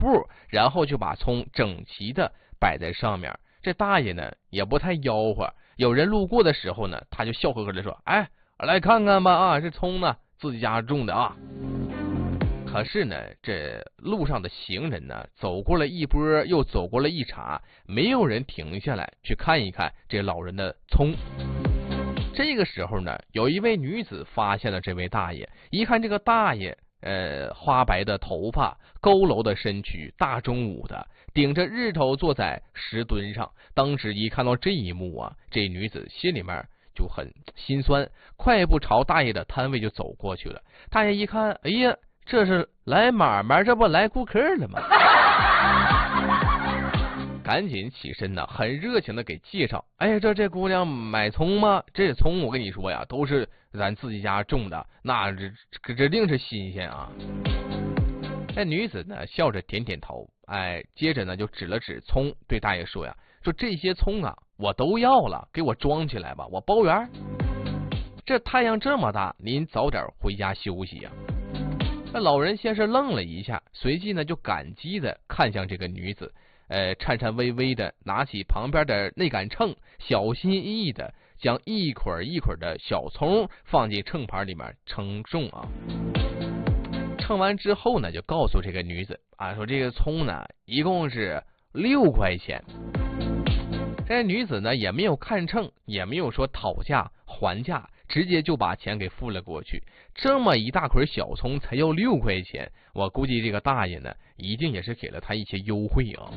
步，然后就把葱整齐的摆在上面。这大爷呢也不太吆喝，有人路过的时候呢，他就笑呵呵的说：“哎，来看看吧啊，这葱呢自己家种的啊。”可是呢，这路上的行人呢，走过了一波，又走过了一茬，没有人停下来去看一看这老人的葱。这个时候呢，有一位女子发现了这位大爷，一看这个大爷，花白的头发，佝偻的身躯，大中午的，顶着日头坐在石墩上。当时一看到这一幕啊，这女子心里面就很心酸，快步朝大爷的摊位就走过去了。大爷一看，哎呀，这是来买卖，这不来顾客了吗？赶紧起身呢，很热情的给介绍。哎，这姑娘买葱吗？这葱我跟你说呀，都是咱自己家种的，那指定是新鲜啊。那女子呢笑着点点头，哎，接着呢就指了指葱，对大爷说呀，说这些葱啊我都要了，给我装起来吧，我包圆。这太阳这么大，您早点回家休息呀。那老人先是愣了一下，随即呢就感激的看向这个女子，颤颤巍巍的拿起旁边的那杆秤，小心翼翼的将一捆一捆的小葱放进秤盘里面称重啊。称完之后呢，就告诉这个女子啊，说这个葱呢一共是6块钱。这女子呢也没有看秤，也没有说讨价还价，直接就把钱给付了过去。这么一大捆小葱才要6块钱，我估计这个大爷呢一定也是给了他一些优惠啊。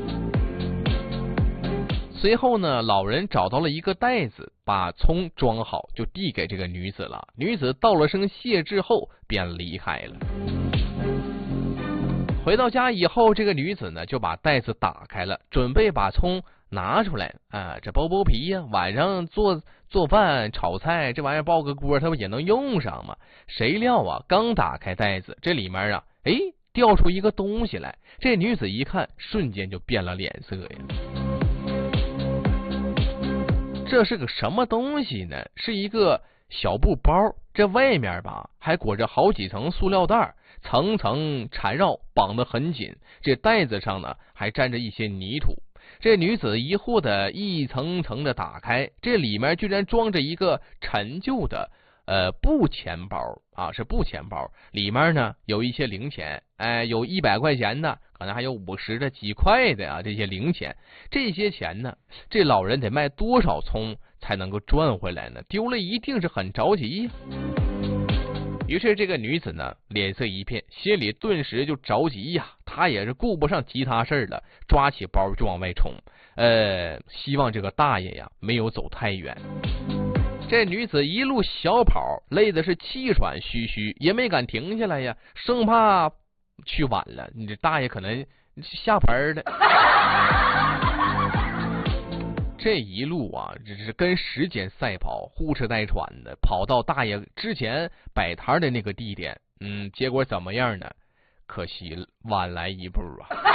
随后呢，老人找到了一个袋子，把葱装好，就递给这个女子了。女子道了声谢之后便离开了。回到家以后，这个女子呢就把袋子打开了，准备把葱拿出来啊，这剥皮呀，晚上做饭炒菜，这玩意儿爆个锅，它不也能用上吗？谁料啊，刚打开袋子，这里面啊，掉出一个东西来。这女子一看，瞬间就变了脸色呀。这是个什么东西呢？是一个小布包，这外面吧还裹着好几层塑料袋，层层缠绕，绑得很紧。这袋子上呢还沾着一些泥土。这女子疑惑的一层层的打开，这里面居然装着一个陈旧的布钱包啊，是布钱包，里面呢有一些零钱，有100块钱的，可能还有50的、几块的啊，这些零钱。这些钱呢，这老人得卖多少葱才能够赚回来呢？丢了一定是很着急。于是这个女子呢脸色一变，心里顿时就着急呀，她也是顾不上其他事了，抓起包就往外冲，希望这个大爷呀没有走太远。这女子一路小跑，累的是气喘吁吁，也没敢停下来呀，生怕去晚了，你这大爷可能下盆了。这一路啊，只是跟时间赛跑，呼哧带喘的跑到大爷之前摆摊的那个地点。结果怎么样呢？可惜晚来一步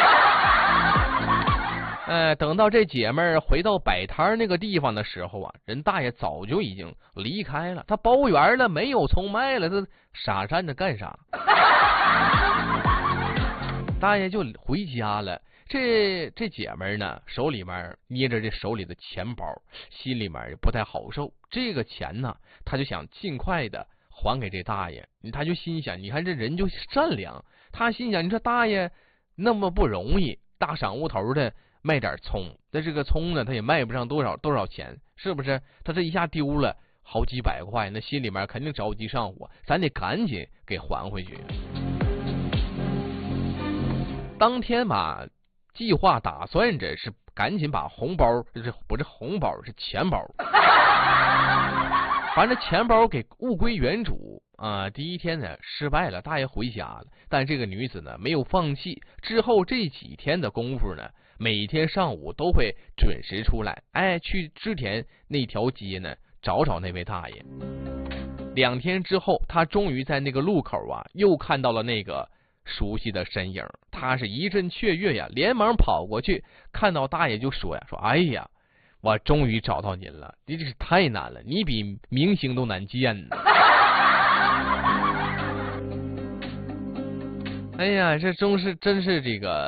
啊。等到这姐妹回到摆摊那个地方的时候啊，人大爷早就已经离开了，他包圆了，没有葱卖了，他傻站着干啥？大爷就回家了。这姐妹呢，手里面捏着这手里的钱包，心里面也不太好受。这个钱呢，他就想尽快的还给这大爷。他就心想，你看这人就善良，他心想，你说大爷那么不容易，大晌午头的卖点葱，那这个葱呢，他也卖不上多少钱，是不是？他这一下丢了好几百块，那心里面肯定着急上火，咱得赶紧给还回去。当天吧，计划打算着是赶紧把红包，不是红包，是钱包，把这钱包给物归原主啊。第一天呢失败了，大爷回家了，但这个女子呢没有放弃。之后这几天的功夫呢，每天上午都会准时出来，去织田那条街呢找那位大爷。2天之后，他终于在那个路口啊，又看到了那个熟悉的身影，他是一阵雀跃呀，连忙跑过去，看到大爷就说呀，说哎呀，我终于找到您了，你这是太难了，你比明星都难见呢。哎呀，这真是这个